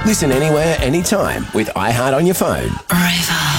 Listen anywhere, anytime with iHeart on your phone. River.